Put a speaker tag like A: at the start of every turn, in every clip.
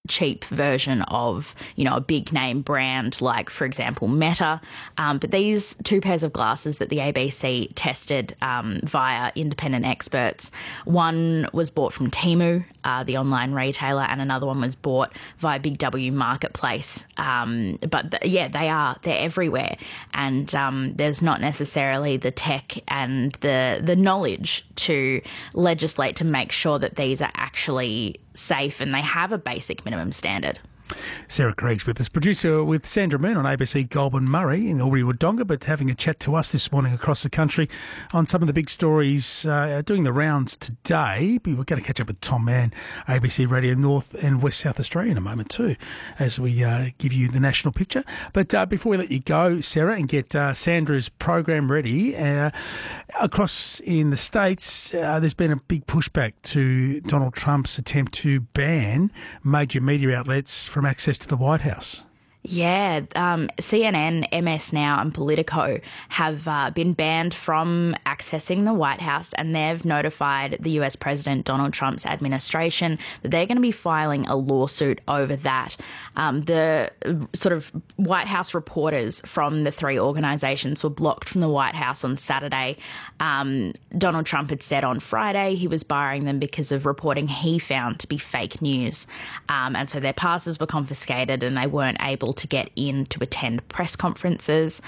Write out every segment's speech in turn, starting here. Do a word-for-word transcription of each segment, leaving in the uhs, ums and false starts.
A: cheap version of, you know, a big name brand like, for example, Meta. Um, but these two pairs of glasses that the A B C tested um, via independent experts, one was bought from Temu, uh, the online retailer, and another one was bought via Big W Marketplace. Um, but th- yeah, they are, they're everywhere. And um, there's not necessarily the tech and the the knowledge to legislate to make sure that these are actually safe and they have a basic minimum standard.
B: Sarah Craig's with us, producer with Sandra Moon on A B C Goulburn Murray in Albury Wodonga, but having a chat to us this morning across the country on some of the big stories uh, doing the rounds today. We're going to catch up with Tom Mann, A B C Radio North and West South Australia in a moment too, as we uh, give you the national picture. But uh, before we let you go, Sarah, and get uh, Sandra's program ready, uh, across in the States, uh, there's been a big pushback to Donald Trump's attempt to ban major media outlets from access to the White House.
A: Yeah, um, C N N, M S Now and Politico have uh, been banned from accessing the White House, and they've notified the U S President Donald Trump's administration that they're going to be filing a lawsuit over that. Um, the sort of White House reporters from the three organisations were blocked from the White House on Saturday. Um, Donald Trump had said on Friday he was barring them because of reporting he found to be fake news. Um, and so their passes were confiscated and they weren't able to get in to attend press conferences.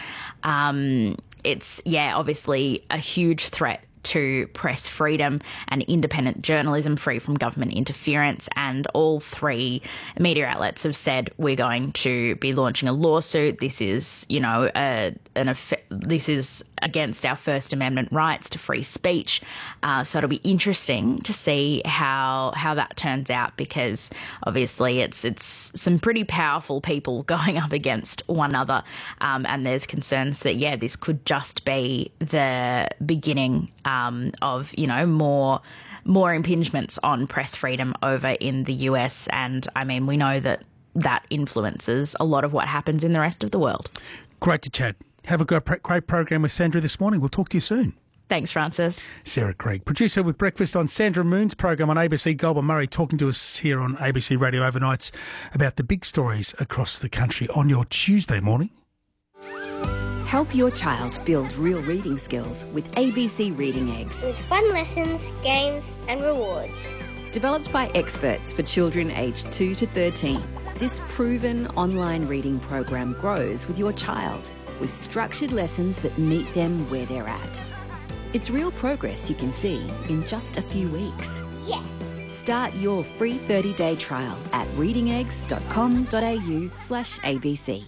A: Um, it's, yeah, obviously a huge threat to press freedom and independent journalism free from government interference. And all three media outlets have said, we're going to be launching a lawsuit. This is, you know, a, an effect, this is against our First Amendment rights to free speech. Uh, so it'll be interesting to see how how that turns out, because obviously it's it's some pretty powerful people going up against one another. Um, and there's concerns that, yeah, this could just be the beginning um, of, you know, more more impingements on press freedom over in the U S. And I mean, we know that that influences a lot of what happens in the rest of the world.
B: Great to chat. Have a great, great program with Sandra this morning. We'll talk to you soon.
A: Thanks, Francis.
B: Sarah Craig, producer with Breakfast on Sandra Moon's program on A B C Goulburn Murray, talking to us here on A B C Radio Overnights about the big stories across the country on your Tuesday morning.
C: Help your child build real reading skills with A B C Reading Eggs.
D: With fun lessons, games and rewards.
C: Developed by experts for children aged two to thirteen, this proven online reading program grows with your child, with structured lessons that meet them where they're at. It's real progress you can see in just a few weeks.
D: Yes!
C: Start your free thirty-day trial at readingeggs.com.au slash ABC.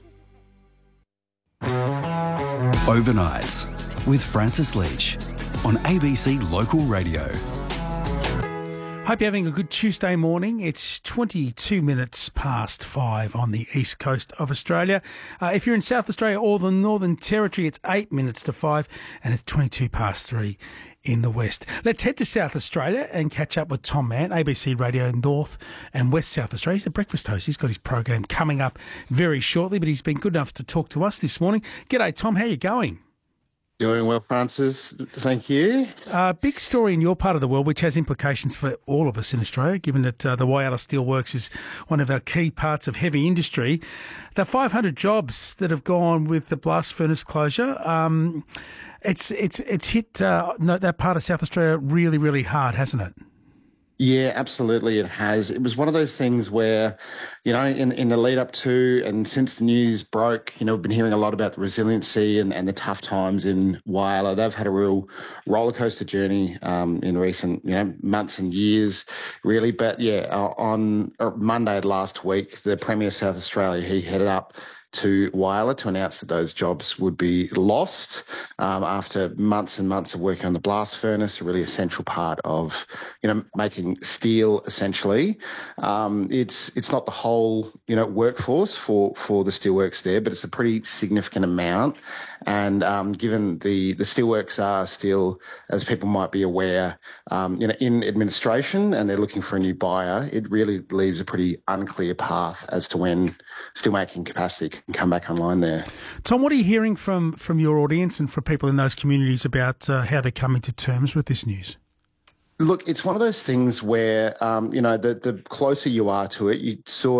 E: Overnights with Francis Leach on A B C Local Radio.
B: Hope you're having a good Tuesday morning. It's twenty-two minutes past five on the east coast of Australia. Uh, if you're in South Australia or the Northern Territory, it's eight minutes to five, and it's twenty-two past three in the west. Let's head to South Australia and catch up with Tom Mann, A B C Radio North and West South Australia. He's the breakfast host. He's got his program coming up very shortly, but he's been good enough to talk to us this morning. G'day, Tom. How are you going?
F: Doing well, Francis. Thank you.
B: Uh, big story in your part of the world, which has implications for all of us in Australia, given that uh, the Whyalla Steelworks is one of our key parts of heavy industry. The five hundred jobs that have gone with the blast furnace closure, um, it's it's it's hit uh, that part of South Australia really, really hard, hasn't it?
F: Yeah, absolutely it has. It was one of those things where, you know, in in the lead up to and since the news broke, you know, we've been hearing a lot about the resiliency and, and the tough times in Whyalla. They've had a real roller coaster journey um, in recent, you know, months and years, really. But yeah, on Monday last week, the Premier of South Australia, he headed up to Whyalla to announce that those jobs would be lost um, after months and months of working on the blast furnace, a really essential part of, you know, making steel essentially. Um, it's it's not the whole, you know, workforce for, for the steelworks there, but it's a pretty significant amount. And um, given the, the steelworks are still, as people might be aware, um, you know, in administration and they're looking for a new buyer, it really leaves a pretty unclear path as to when steelmaking capacity can come back online there.
B: Tom, what are you hearing from, from your audience and from people in those communities about uh, how they're coming to terms with this news?
F: Look, it's one of those things where, um, you know, the, the closer you are to it, you sort